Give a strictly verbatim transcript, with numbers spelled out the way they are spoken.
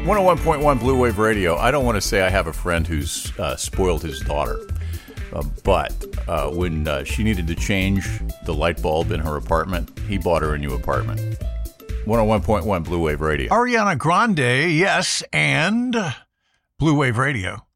one oh one point one Blue Wave Radio. I don't want to say I have a friend who's uh, spoiled his daughter, uh, but uh, when uh, she needed to change the light bulb in her apartment, he bought her a new apartment. one oh one point one Blue Wave Radio. Ariana Grande, yes, and Blue Wave Radio.